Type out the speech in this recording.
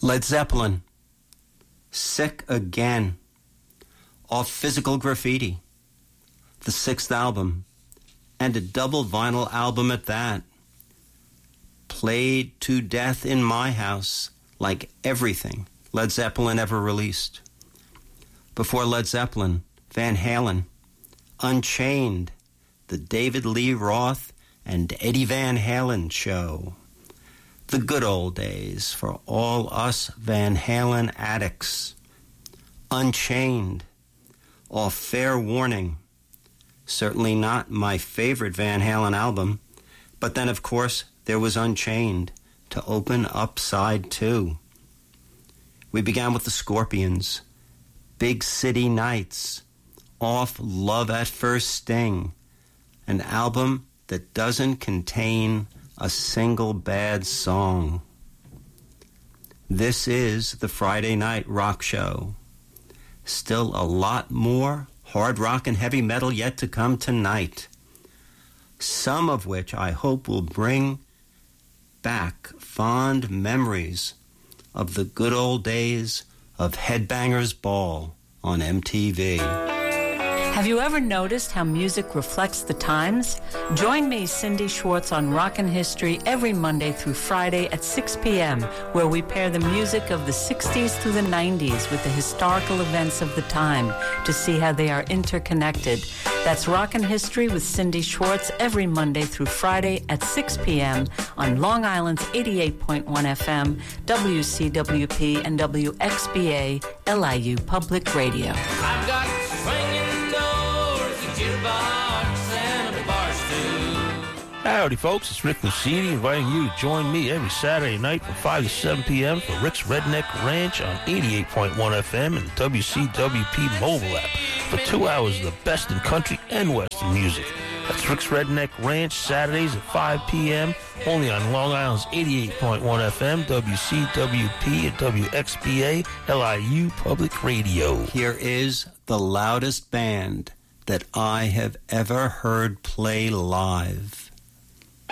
Led Zeppelin, Sick Again, off Physical Graffiti, the 6th album, and a double vinyl album at that. Played to death in my house, like everything Led Zeppelin ever released. Before Led Zeppelin, Van Halen, Unchained, the David Lee Roth and Eddie Van Halen show. The good old days for all us Van Halen addicts. Unchained, off Fair Warning. Certainly not my favorite Van Halen album, but then of course there was Unchained to open up side 2. We began with the Scorpions, Big City Nights, off Love at First Sting, an album that doesn't contain a single bad song. This is the Friday Night Rock Show. Still a lot more hard rock and heavy metal yet to come tonight, some of which I hope will bring back fond memories of the good old days of Headbangers Ball on MTV. Have you ever noticed how music reflects the times? Join me, Cindy Schwartz, on Rockin' History every Monday through Friday at 6 p.m., where we pair the music of the 60s through the 90s with the historical events of the time to see how they are interconnected. That's Rockin' History with Cindy Schwartz every Monday through Friday at 6 p.m. on Long Island's 88.1 FM, WCWP, and WXBA, LIU Public Radio. I've got swinging doors, a jukebox, and a bar stool. Howdy, folks. It's Rick Lucidi inviting you to join me every Saturday night from 5 to 7 p.m. for Rick's Redneck Ranch on 88.1 FM and WCWP mobile app for 2 hours of the best in country and western music. That's Rick's Redneck Ranch, Saturdays at 5 p.m., only on Long Island's 88.1 FM, WCWP, and WXBA, LIU Public Radio. Here is the loudest band that I have ever heard play live.